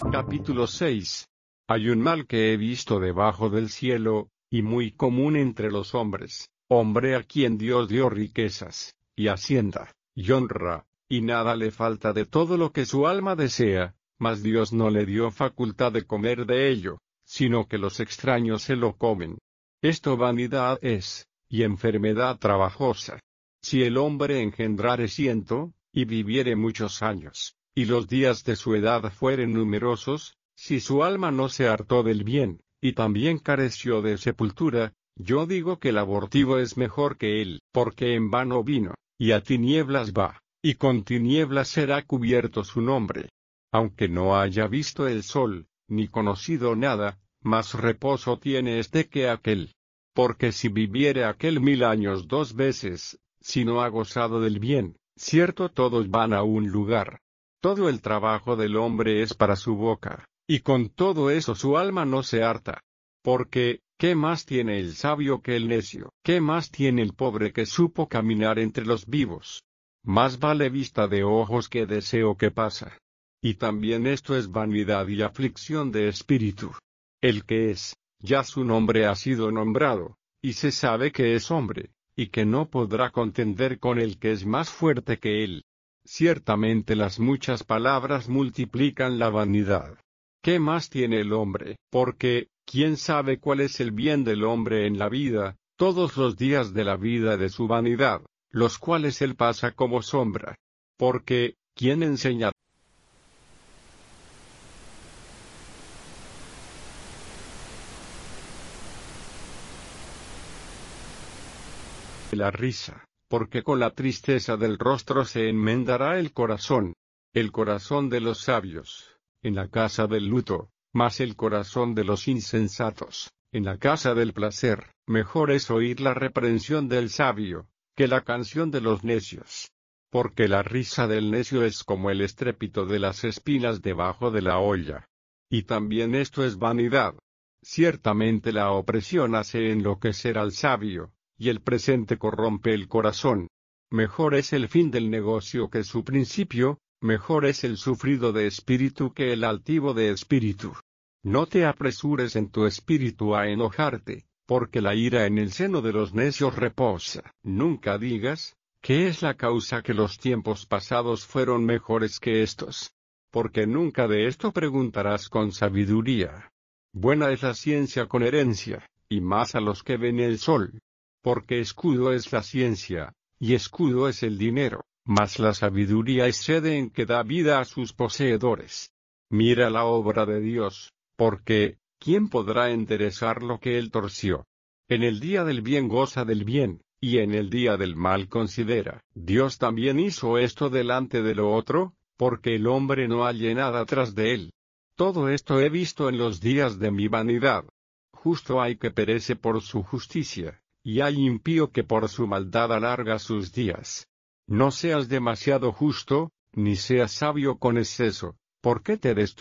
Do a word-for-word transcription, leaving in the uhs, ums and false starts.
Capítulo seis. Hay un mal que he visto debajo del cielo, y muy común entre los hombres, hombre a quien Dios dio riquezas, y hacienda, y honra, y nada le falta de todo lo que su alma desea, mas Dios no le dio facultad de comer de ello, sino que los extraños se lo comen. Esto vanidad es, y enfermedad trabajosa. Si el hombre engendrare ciento, y viviere muchos años, y los días de su edad fueren numerosos, si su alma no se hartó del bien, y también careció de sepultura, yo digo que el abortivo es mejor que él, porque en vano vino, y a tinieblas va, y con tinieblas será cubierto su nombre. Aunque no haya visto el sol, ni conocido nada, más reposo tiene este que aquel. Porque si viviere aquel mil años dos veces, si no ha gozado del bien, cierto todos van a un lugar. Todo el trabajo del hombre es para su boca, y con todo eso su alma no se harta. Porque, ¿qué más tiene el sabio que el necio? ¿Qué más tiene el pobre que supo caminar entre los vivos? Más vale vista de ojos que deseo que pasa. Y también esto es vanidad y aflicción de espíritu. El que es, ya su nombre ha sido nombrado, y se sabe que es hombre, y que no podrá contender con el que es más fuerte que él. Ciertamente las muchas palabras multiplican la vanidad. ¿Qué más tiene el hombre? Porque, ¿quién sabe cuál es el bien del hombre en la vida, todos los días de la vida de su vanidad, los cuales él pasa como sombra? Porque, ¿quién enseña? La risa, porque con la tristeza del rostro se enmendará el corazón. El corazón de los sabios, en la casa del luto, mas el corazón de los insensatos, en la casa del placer. Mejor es oír la reprensión del sabio, que la canción de los necios. Porque la risa del necio es como el estrépito de las espinas debajo de la olla. Y también esto es vanidad. Ciertamente la opresión hace enloquecer al sabio, y el presente corrompe el corazón. Mejor es el fin del negocio que su principio, mejor es el sufrido de espíritu que el altivo de espíritu. No te apresures en tu espíritu a enojarte, porque la ira en el seno de los necios reposa. Nunca digas, ¿qué es la causa que los tiempos pasados fueron mejores que estos? Porque nunca de esto preguntarás con sabiduría. Buena es la ciencia con herencia, y más a los que ven el sol. Porque escudo es la ciencia, y escudo es el dinero, mas la sabiduría es sede en que da vida a sus poseedores. Mira la obra de Dios, porque, ¿quién podrá enderezar lo que él torció? En el día del bien goza del bien, y en el día del mal considera. Dios también hizo esto delante de lo otro, porque el hombre no halle nada tras de él. Todo esto he visto en los días de mi vanidad. Justo hay que perece por su justicia, y hay impío que por su maldad alarga sus días. No seas demasiado justo, ni seas sabio con exceso, ¿por qué te destruyes?